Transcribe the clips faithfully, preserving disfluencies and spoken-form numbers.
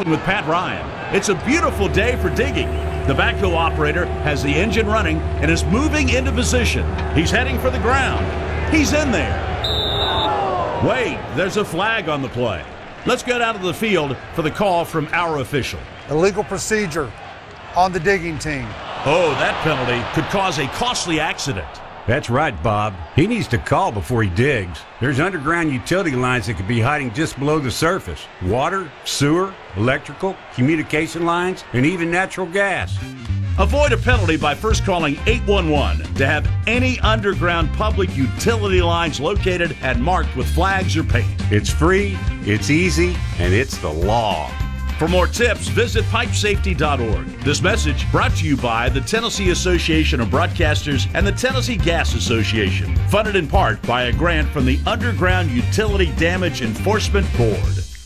Wrestling with Pat Ryan. It's a beautiful day for digging. The backhoe operator has the engine running and is moving into position. He's heading for the ground. He's in there. Wait, there's a flag on the play. Let's get out of the field for the call from our official. Illegal procedure on the digging team. Oh, that penalty could cause a costly accident. That's right, Bob. He needs to call before he digs. There's underground utility lines that could be hiding just below the surface. Water, sewer, electrical, communication lines, and even natural gas. Avoid a penalty by first calling eight one one to have any underground public utility lines located and marked with flags or paint. It's free, it's easy, and it's the law. For more tips, visit pipe safety dot org. This message brought to you by the Tennessee Association of Broadcasters and the Tennessee Gas Association, funded in part by a grant from the Underground Utility Damage Enforcement Board.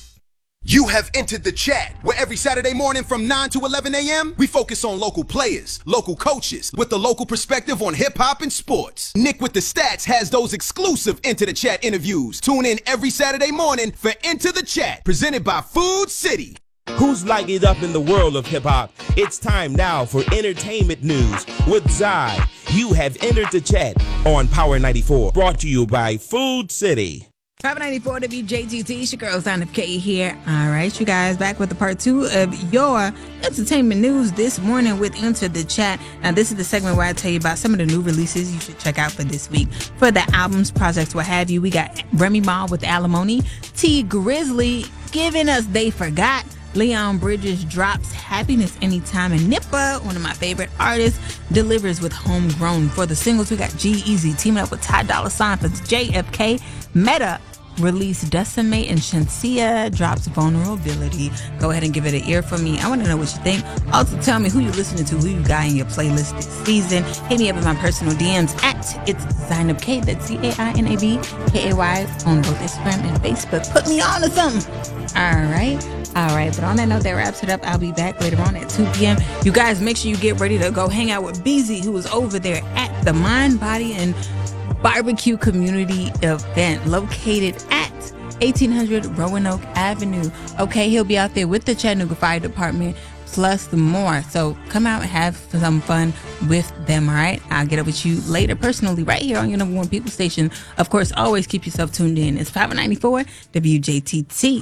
You have entered the chat, where every Saturday morning from nine to eleven a.m., we focus on local players, local coaches, with the local perspective on hip-hop and sports. Nick with the Stats has those exclusive Into the Chat interviews. Tune in every Saturday morning for Into the Chat, presented by Food City. Who's lighting it up in the world of hip-hop? It's time now for entertainment news with Zai. You have entered the chat on Power ninety-four, brought to you by Food City. five ninety-four W J T T, it's your girl, Sign Up K here. All right, you guys, back with the part two of your entertainment news this morning with Enter the Chat. Now, this is the segment where I tell you about some of the new releases you should check out for this week. For the albums, projects, what have you, we got Remy Ma with Alimony, T Grizzly giving us They Forgot, Leon Bridges drops Happiness Anytime, and Nippa, one of my favorite artists, delivers with Homegrown. For the singles, we got G-Eazy teaming up with Ty Dolla Sign for J F K. Meta release Decimate, and Shenseea drops Vulnerability. Go ahead and give it an ear for me. I want to know what you think. Also, tell me who you're listening to, who you got in your playlist this season. Hit me up in my personal D Ms at It's Zainab K. That's Z A I N A B K A Y on both Instagram and Facebook. Put me on to something. All right. All right. But on that note, that wraps it up. I'll be back later on at two p.m. You guys, make sure you get ready to go hang out with B Z, who is over there at the Mind, Body, and Barbecue Community Event located at eighteen hundred Roanoke Avenue. Okay, he'll be out there with the Chattanooga Fire Department plus more. So come out and have some fun with them, all right? I'll get up with you later personally right here on your number one people station. Of course, always keep yourself tuned in. It's five ninety-four W J T T.